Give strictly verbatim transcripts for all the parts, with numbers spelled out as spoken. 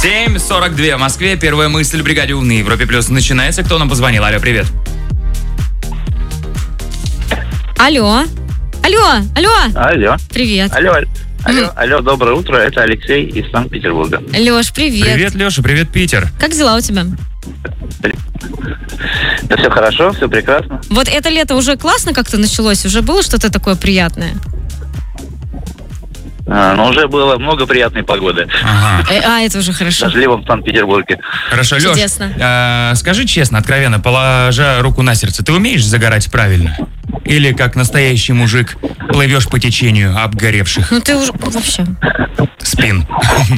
семь сорок два в Москве. Первая мысль в бригаде «Умный» на Европе Плюс начинается. Кто нам позвонил? Алло, привет. Алло. Алло, алло. Алло. Привет. Алло, алло, алло, доброе утро. Это Алексей из Санкт-Петербурга. Лёш, привет. Привет, Леша, привет, Питер. Как дела у тебя? Да все хорошо, все прекрасно. Вот это лето уже классно как-то началось? Уже было что-то такое приятное? А, но уже было много приятной погоды. Ага. Э, а, это уже хорошо. Дождливом в Санкт-Петербурге. Хорошо, Леш, Чудесно. э, скажи честно, откровенно, положа руку на сердце, ты умеешь загорать правильно? Или, как настоящий мужик, плывешь по течению обгоревших Ну ты уже вообще. спин?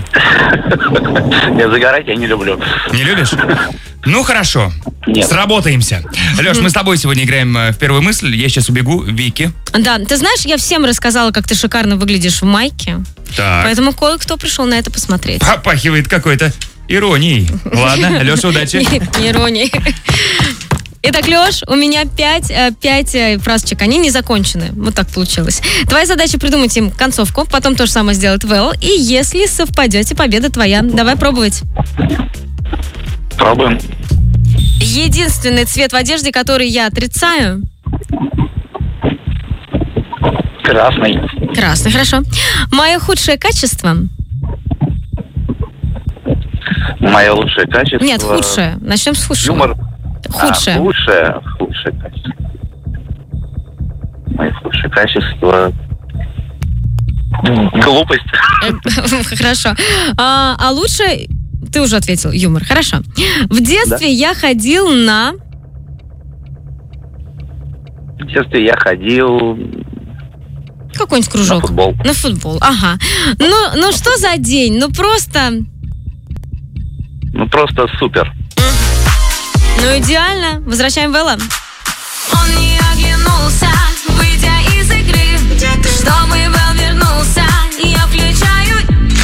Я загорать я не люблю. Не любишь? Ну, хорошо. Нет. Сработаемся. Леш, мы с тобой сегодня играем в первую мысль. Я сейчас убегу. Вики. Да, ты знаешь, я всем рассказала, как ты шикарно выглядишь в майке. Так. Поэтому кое-кто пришел на это посмотреть. Попахивает какой-то иронией. Ладно, Леша, удачи. Не иронии. Итак, Леш, у меня пять, э, пять э, фразочек, они не закончены. Вот так получилось. Твоя задача придумать им концовку, потом то же самое сделать Вэл. И если совпадете, победа твоя. Давай пробовать. Пробуем. Единственный цвет в одежде, который я отрицаю. Красный. Красный, хорошо. Мое худшее качество. Мое лучшее качество. Нет, худшее. Начнем с худшего. Юмор. Худшее. А, худшее. Худшее качество. Мое худшее качество. Глупость. Хорошо. А, а лучше... Ты уже ответил, юмор. Хорошо. В детстве Да. я ходил на... В детстве я ходил Какой-нибудь кружок. на футбол. На футбол, ага. Ну, ну что за день? Ну просто... Ну, просто супер. Ну идеально. Возвращаем Вэлла. Он не оглянулся, выйдя из игры. Чтобы Вэл вернулся, я включаю.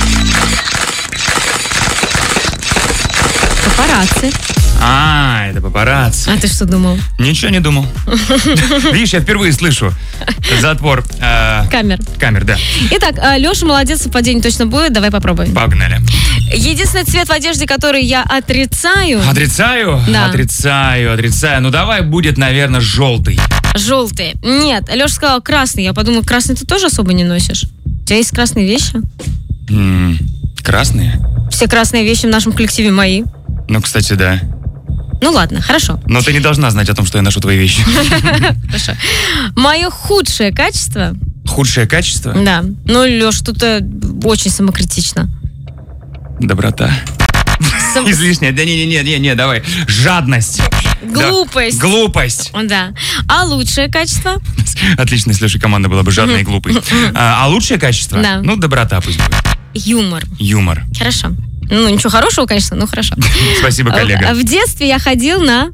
Папарацци. А, это папарацци. А ты что думал? Ничего не думал. Видишь, я впервые слышу затвор э, Камер. камер, да. Итак, Леша молодец, совпадение точно будет. Давай попробуем. Погнали. Единственный цвет в одежде, который я отрицаю, Отрицаю? Да. Отрицаю, отрицаю. Ну, давай будет, наверное, желтый. желтый. Нет, Леша сказал красный. Я подумала, красный ты тоже особо не носишь. У тебя есть красные вещи? М, Красные? Все красные вещи в нашем коллективе мои. Ну, кстати, да. Ну ладно, хорошо. Но ты не должна знать о том, что я ношу твои вещи. Хорошо. Мое худшее качество. Худшее качество? Да. Ну, Леш, тут э, очень самокритично. Доброта. Сам- Излишняя. Да не-не-не, давай. Жадность. Да. Глупость. Глупость. Да. А лучшее качество? Отлично, если Лешей команда была бы жадной и глупой. А, а лучшее качество? Да. Ну, доброта пусть будет. Юмор. Юмор. Хорошо. Ну, ничего хорошего, конечно, но хорошо. Спасибо, коллега. В, в детстве я ходил на...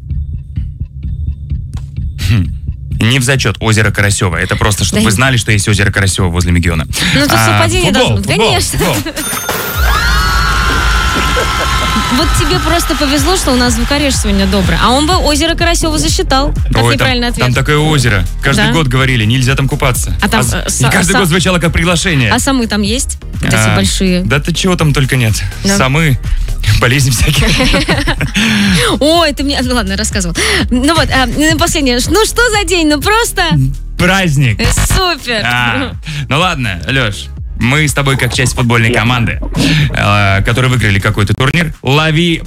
Не в зачет озеро Карасева. Это просто, чтобы Да. вы знали, что есть озеро Карасева возле Мегиона. Ну, тут А, совпадение футбол, должно быть. футбол, Конечно. футбол. Вот тебе просто повезло, что у нас звукорежь сегодня добрый. А он бы озеро Карасева засчитал. Как Ой, неправильный там, ответ. там такое озеро. Каждый Да? год говорили, нельзя там купаться. А там, с- э, и са- каждый са- год звучало как приглашение. А самы там есть? Вот эти А, большие. Да ты чего там только нет. Да. Самы, болезни всякие. Ой, ты мне... Ну ладно, рассказывал. Ну вот, а, последнее. Ну что за день? Ну просто... Праздник. э, Супер. А, ну ладно, Леш, мы с тобой как часть футбольной команды, э, которые выиграли какой-то турнир. Лови